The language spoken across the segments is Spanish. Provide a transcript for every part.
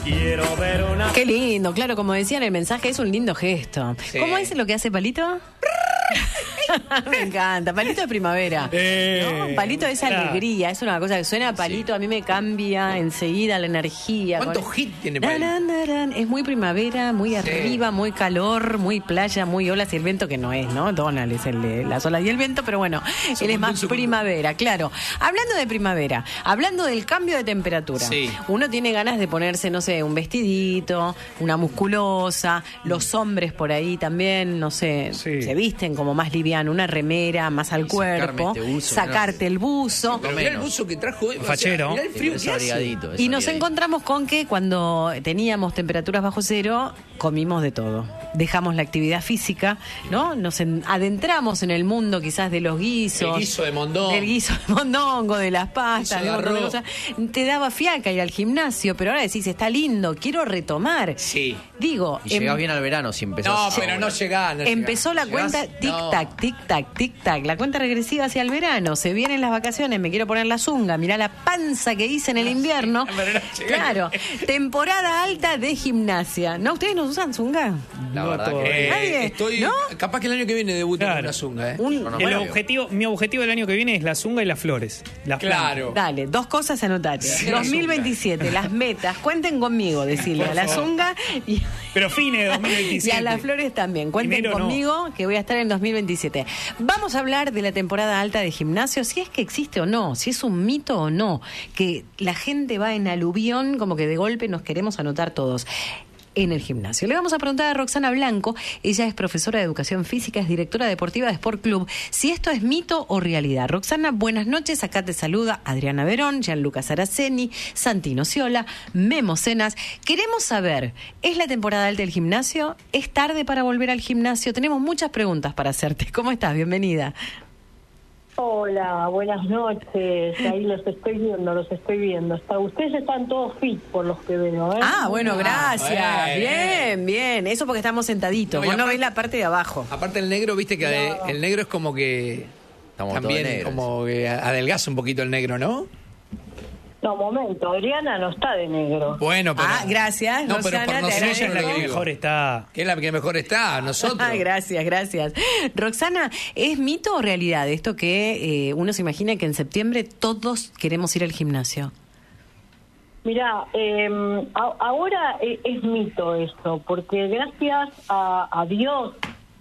Qué lindo, claro, como decía en el mensaje, es un lindo gesto. Sí. ¿Cómo es lo que hace Palito? Me encanta, palito de primavera. ¿No? Palito es alegría, es una cosa que suena a palito, a mí me cambia enseguida la energía. ¿Cuántos hits tiene Palito? Es muy primavera, muy arriba, muy calor, muy playa, muy olas y el viento, que no es, ¿no? Donald es el de las olas y el viento, pero bueno, él es más primavera, claro. Hablando de primavera, hablando del cambio de temperatura, uno tiene ganas de ponerse, no sé, un vestidito, una musculosa, los hombres por ahí también, no sé, se visten como más liviano, una remera más al cuerpo, sacarte el buzo. Pero mirá el buzo que trajo hoy, fachero. Mirá el frío que hace. Y nos encontramos con que cuando teníamos temperaturas bajo cero, comimos de todo. Dejamos la actividad física, ¿no? Nos adentramos en el mundo quizás de los guisos. El guiso de mondongo. Del guiso de mondongo, de las pastas, de cosas. Te daba fiaca ir al gimnasio, pero ahora decís, está lindo, quiero retomar. Sí. Digo... Y llegás bien al verano si empezás. No, pero no llegás. Empezó la cuenta tic-tac, tic-tac, tic-tac. La cuenta regresiva hacia el verano. Se vienen las vacaciones, me quiero poner la zunga. Mirá la panza que hice en el invierno. Claro. Temporada alta de gimnasia. ¿No? ¿Ustedes no usan zunga? La verdad que estoy, ¿no? Capaz que el año que viene debuto con una zunga, Mi objetivo del año que viene es la zunga y las flores. Claro. Dale, dos cosas anotate. 2027, las metas. Cuenten conmigo, decirle a la zunga y... Pero fines de 2027. Y a las flores también. Cuenten conmigo que voy a estar en 2027. Vamos a hablar de la temporada alta de gimnasio, si es que existe o no, si es un mito o no, que la gente va en aluvión, como que de golpe nos queremos anotar todos en el gimnasio. Le vamos a preguntar a Roxana Blanco, ella es profesora de educación física, es directora deportiva de Sport Club, si esto es mito o realidad. Roxana, buenas noches, acá te saluda Adriana Verón, Gianluca Saraceni, Santino Ciola, Memo Cenas. Queremos saber, ¿es la temporada alta del gimnasio? ¿Es tarde para volver al gimnasio? Tenemos muchas preguntas para hacerte. ¿Cómo estás? Bienvenida. Hola, buenas noches. Ahí los estoy viendo. Ustedes están todos fit por los que veo, ¿eh? Ah, bueno, gracias. Bien. Eso porque estamos sentaditos. Vos no ves la parte de abajo. Aparte el negro, viste que el negro es como que... Estamos también como que adelgaza un poquito el negro, ¿no? No, momento, Adriana no está de negro. Bueno, pero... gracias, no, Rosana, pero por nosotros ella es la que mejor está. Que es la que mejor está, nosotros. Gracias. Roxana, ¿es mito o realidad esto que uno se imagina que en septiembre todos queremos ir al gimnasio? Mirá, ahora es mito eso, porque gracias a Dios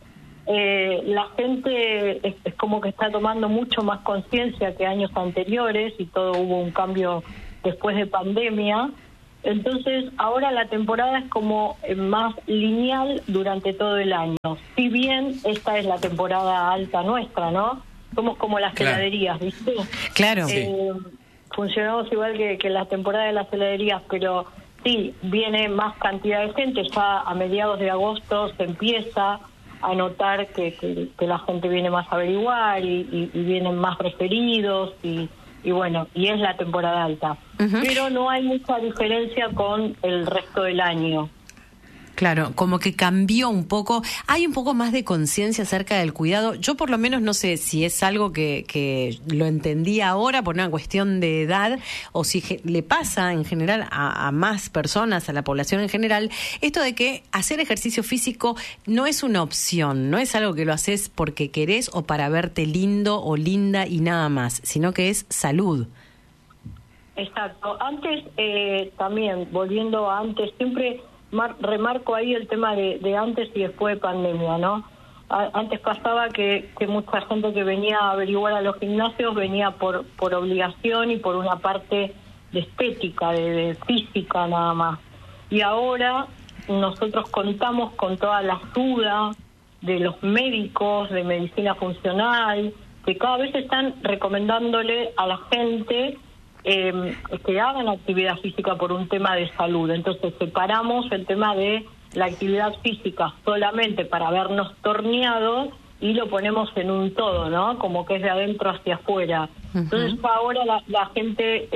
la gente es como que está tomando mucho más conciencia que años anteriores y todo hubo un cambio después de pandemia. Entonces ahora la temporada es como más lineal durante todo el año. Si bien esta es la temporada alta nuestra, ¿no? Somos como las heladerías, ¿viste? Claro. Funcionamos igual que la temporada de las heladerías, pero sí, viene más cantidad de gente. Ya a mediados de agosto se empieza a notar que la gente viene más a averiguar y vienen más referidos y bueno, y es la temporada alta. Uh-huh. Pero no hay mucha diferencia con el resto del año. Claro, como que cambió un poco, hay un poco más de conciencia acerca del cuidado. Yo por lo menos no sé si es algo que lo entendí ahora por una cuestión de edad o si le pasa en general a más personas, a la población en general, esto de que hacer ejercicio físico no es una opción, no es algo que lo haces porque querés o para verte lindo o linda y nada más, sino que es salud. Exacto. Antes, también, volviendo a antes, siempre... remarco ahí el tema de antes y después de pandemia, ¿no? Antes pasaba que mucha gente que venía a averiguar a los gimnasios venía por obligación y por una parte de estética, de física nada más. Y ahora nosotros contamos con toda la ayuda de los médicos, de medicina funcional, que cada vez están recomendándole a la gente que hagan actividad física por un tema de salud. Entonces separamos el tema de la actividad física solamente para vernos torneados y lo ponemos en un todo, ¿no? Como que es de adentro hacia afuera. Uh-huh. Entonces ahora la gente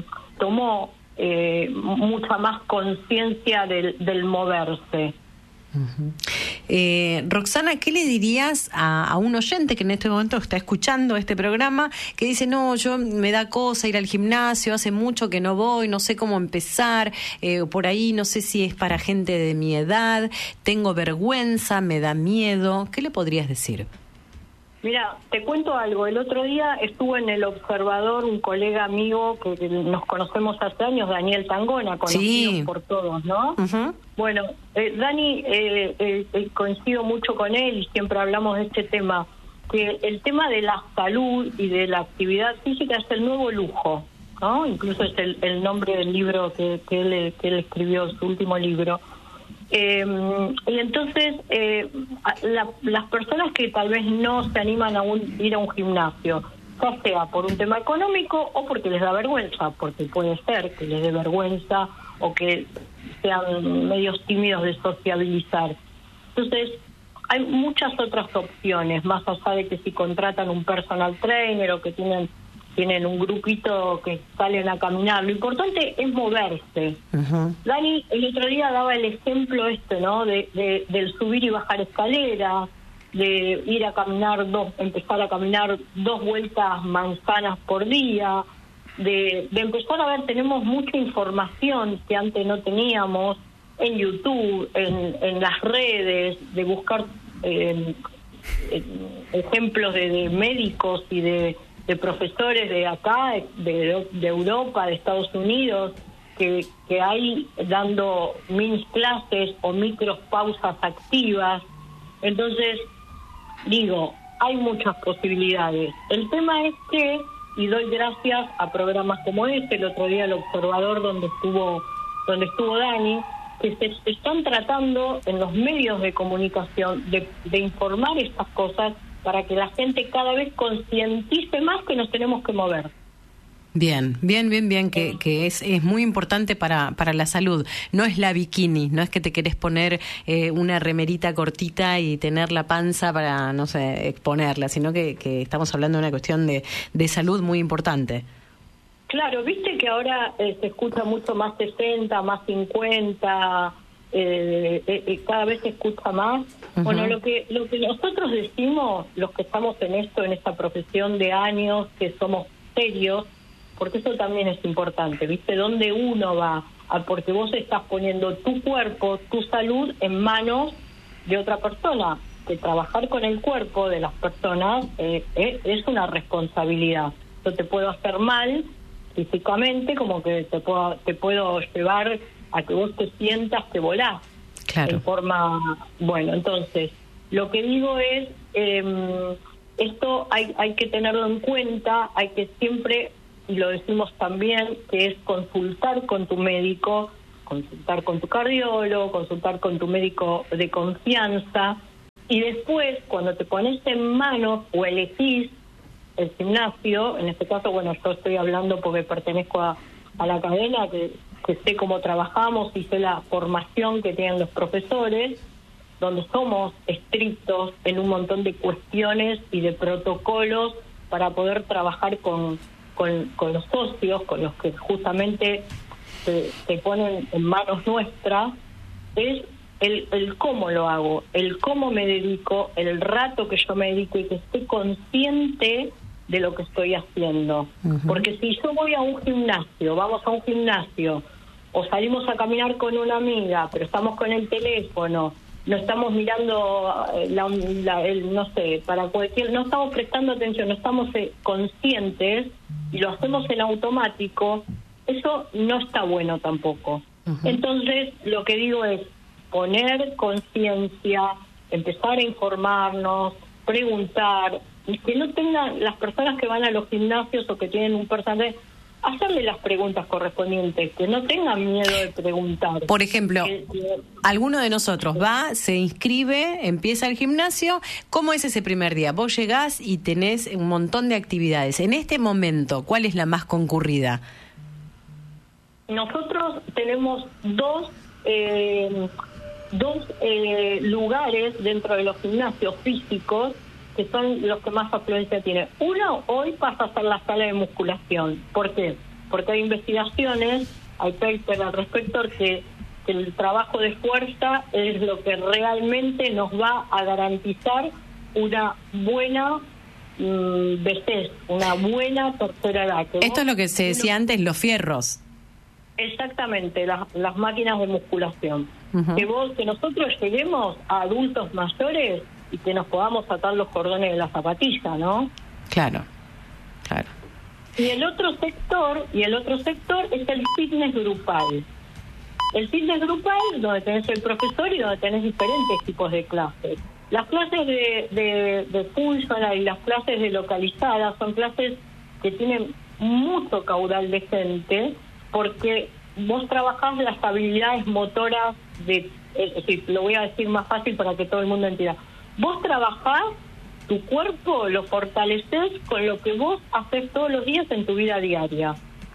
tomó mucha más conciencia del moverse. Roxana, ¿qué le dirías a un oyente que en este momento está escuchando este programa, que dice, no, yo me da cosa ir al gimnasio, hace mucho que no voy, no sé cómo empezar, por ahí no sé si es para gente de mi edad, tengo vergüenza, me da miedo? ¿Qué le podrías decir? Mira, te cuento algo. El otro día estuvo en El Observador un colega amigo que nos conocemos hace años, Daniel Tangona, conocido por todos, ¿no? Uh-huh. Bueno, Dani, coincido mucho con él y siempre hablamos de este tema, que el tema de la salud y de la actividad física es el nuevo lujo, ¿no? Incluso es el nombre del libro que él escribió, su último libro. Y entonces las personas que tal vez no se animan a ir a un gimnasio, ya sea por un tema económico o porque les da vergüenza, porque puede ser que les dé vergüenza o que sean medios tímidos de sociabilizar. Entonces hay muchas otras opciones, más allá de que si contratan un personal trainer o que tienen un grupito que salen a caminar. Lo importante es moverse. Uh-huh. Dani el otro día daba el ejemplo ¿no? Del subir y bajar escaleras, de ir a caminar empezar a caminar 2 vueltas manzanas por día, de empezar a ver, tenemos mucha información que antes no teníamos en YouTube, en las redes, de buscar ejemplos de médicos y de profesores de acá, de Europa, de Estados Unidos, que hay dando mini clases o micro pausas activas. Entonces, digo, hay muchas posibilidades. El tema es que, y doy gracias a programas como este, el otro día El Observador, donde estuvo Dani, que se están tratando en los medios de comunicación de informar estas cosas para que la gente cada vez concientice más que nos tenemos que mover. Bien, que es muy importante para la salud. No es la bikini, no es que te querés poner una remerita cortita y tener la panza para, no sé, exponerla, sino que estamos hablando de una cuestión de salud muy importante. Claro, viste que ahora se escucha mucho más 60, más 50... cada vez se escucha más. Uh-huh. Bueno, lo que nosotros decimos, los que estamos en esta profesión de años, que somos serios, porque eso también es importante, ¿viste? ¿Dónde uno va? Porque vos estás poniendo tu cuerpo, tu salud en manos de otra persona, que trabajar con el cuerpo de las personas es una responsabilidad. Yo te puedo hacer mal físicamente, como que te puedo llevar a que vos te sientas que volás. Claro. En forma... Bueno, entonces, lo que digo es, esto hay que tenerlo en cuenta, hay que siempre, y lo decimos también, que es consultar con tu médico, consultar con tu cardiólogo, consultar con tu médico de confianza, y después, cuando te pones en manos o elegís el gimnasio, en este caso, bueno, yo estoy hablando porque pertenezco a la cadena, que sé cómo trabajamos y sé la formación que tienen los profesores, donde somos estrictos en un montón de cuestiones y de protocolos para poder trabajar con los socios, con los que justamente se ponen en manos nuestras, es el cómo lo hago, el cómo me dedico, el rato que yo me dedico y que esté consciente de lo que estoy haciendo. Uh-huh. Porque si yo voy a un gimnasio, vamos a un gimnasio, o salimos a caminar con una amiga, pero estamos con el teléfono, no estamos mirando no sé, para cualquier, no estamos prestando atención, no estamos conscientes y lo hacemos en automático, eso no está bueno tampoco. Uh-huh. Entonces, lo que digo es poner conciencia, empezar a informarnos, preguntar, y que no tengan las personas que van a los gimnasios o que tienen un personal, hacerle las preguntas correspondientes, que no tengan miedo de preguntar. Por ejemplo, alguno de nosotros va, se inscribe, empieza el gimnasio. ¿Cómo es ese primer día? Vos llegás y tenés un montón de actividades. En este momento, ¿cuál es la más concurrida? Nosotros tenemos dos lugares dentro de los gimnasios físicos que son los que más afluencia tienen. Uno hoy pasa a ser la sala de musculación. ¿Por qué? Porque hay investigaciones, hay papers al respecto que que el trabajo de fuerza es lo que realmente nos va a garantizar una buena vejez, una buena tercera edad. Esto es lo que se decía antes, los fierros. Exactamente, las máquinas de musculación. Uh-huh. Que nosotros lleguemos a adultos mayores y que nos podamos atar los cordones de la zapatilla, ¿no? Claro. Y el otro sector es el fitness grupal. El fitness grupal, donde tenés el profesor y donde tenés diferentes tipos de clases. Las clases de funcional y las clases de localizadas son clases que tienen mucho caudal de gente, porque vos trabajás las habilidades motoras es decir, lo voy a decir más fácil para que todo el mundo entienda. Vos trabajás tu cuerpo, lo fortaleces con lo que vos haces todos los días en tu vida diaria.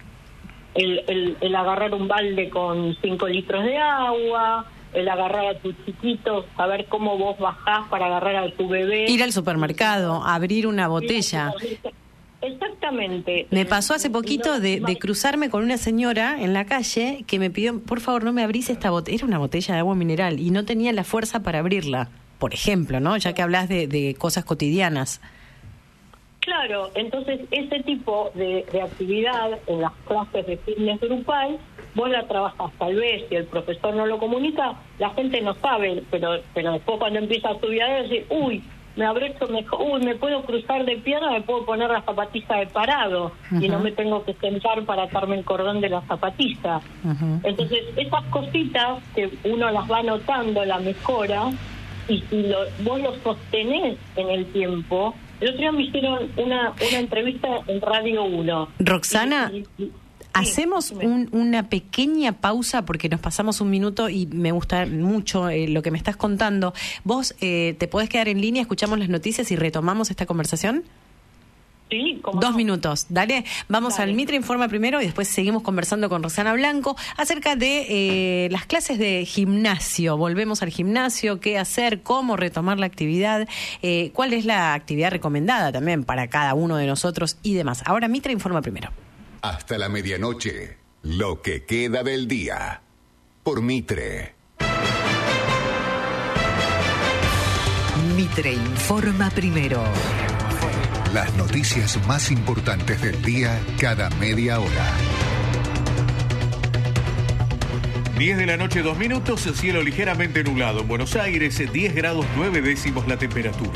El agarrar un balde con 5 litros de agua, el agarrar a tu chiquito, saber cómo vos bajás para agarrar a tu bebé. Ir al supermercado, abrir una botella. Exactamente. Me pasó hace poquito de cruzarme con una señora en la calle que me pidió, por favor, no me abrís esta botella. Era una botella de agua mineral y no tenía la fuerza para abrirla, por ejemplo, ¿no? Ya que hablas de cosas cotidianas. Claro, entonces ese tipo de actividad en las clases de fitness grupal, vos la trabajás, tal vez, si el profesor no lo comunica, la gente no sabe, pero después cuando empieza a subir a decir, me abrecho mejor, me puedo cruzar de pierna, me puedo poner la zapatilla de parado, uh-huh, y no me tengo que sentar para atarme el cordón de la zapatilla. Uh-huh. Entonces, esas cositas que uno las va notando, la mejora, y si vos lo sostenés en el tiempo. El otro día me hicieron una entrevista en Radio 1. Roxana, hacemos una pequeña pausa porque nos pasamos un minuto y me gusta mucho lo que me estás contando. ¿Vos te podés quedar en línea, escuchamos las noticias y retomamos esta conversación? Sí, ¿cómo 2 no? minutos, dale. Vamos al Mitre Informa primero y después seguimos conversando con Roxana Blanco acerca de las clases de gimnasio. Volvemos al gimnasio, qué hacer, cómo retomar la actividad, cuál es la actividad recomendada también para cada uno de nosotros y demás. Ahora Mitre Informa primero. Hasta la medianoche, lo que queda del día. Por Mitre. Mitre Informa primero. Las noticias más importantes del día cada media hora. 10 de la noche, 2 minutos, cielo ligeramente nublado. En Buenos Aires, 10 grados 9 décimos la temperatura.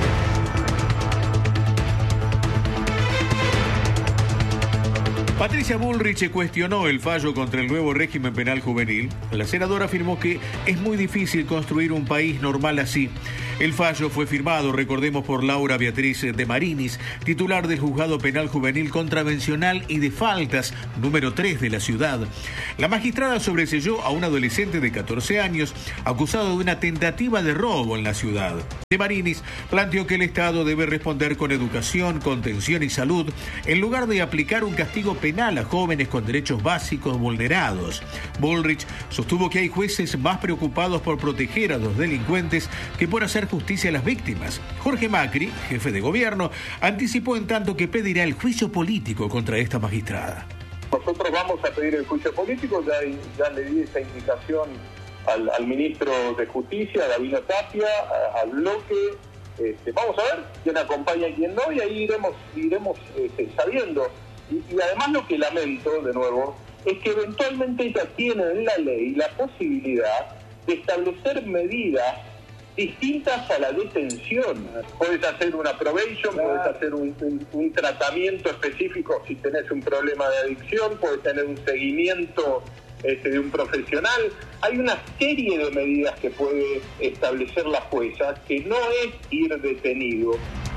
Patricia Bullrich cuestionó el fallo contra el nuevo régimen penal juvenil. La senadora afirmó que es muy difícil construir un país normal así. El fallo fue firmado, recordemos, por Laura Beatriz de Marinis, titular del Juzgado Penal Juvenil Contravencional y de Faltas, número 3 de la ciudad. La magistrada sobreseyó a un adolescente de 14 años acusado de una tentativa de robo en la ciudad. De Marinis planteó que el Estado debe responder con educación, contención y salud, en lugar de aplicar un castigo penal a jóvenes con derechos básicos vulnerados. Bullrich sostuvo que hay jueces más preocupados por proteger a los delincuentes que por hacer justicia a las víctimas. Jorge Macri, jefe de gobierno, anticipó en tanto que pedirá el juicio político contra esta magistrada. Nosotros vamos a pedir el juicio político, ya le di esa indicación al ministro de Justicia, Gabino Tapia, al bloque. Vamos a ver quién acompaña y quién no, y ahí iremos sabiendo. Y además lo que lamento, de nuevo, es que eventualmente ella tiene en la ley la posibilidad de establecer medidas distintas a la detención. Puedes hacer una probation, puedes hacer un tratamiento específico si tenés un problema de adicción, puedes tener un seguimiento de un profesional. Hay una serie de medidas que puede establecer la jueza, que no es ir detenido.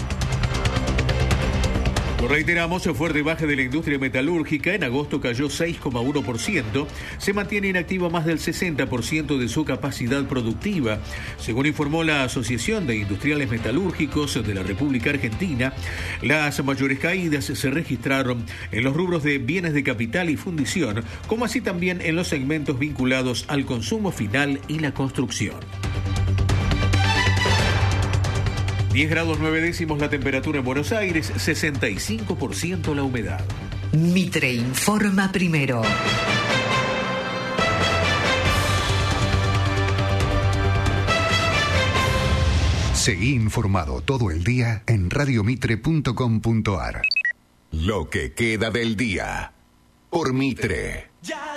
Lo reiteramos, fuerte baja de la industria metalúrgica. En agosto cayó 6,1%. Se mantiene inactiva más del 60% de su capacidad productiva. Según informó la Asociación de Industriales Metalúrgicos de la República Argentina, las mayores caídas se registraron en los rubros de bienes de capital y fundición, como así también en los segmentos vinculados al consumo final y la construcción. 10 grados 9 décimos la temperatura en Buenos Aires, 65% la humedad. Mitre Informa primero. Seguí informado todo el día en radiomitre.com.ar. Lo que queda del día. Por Mitre.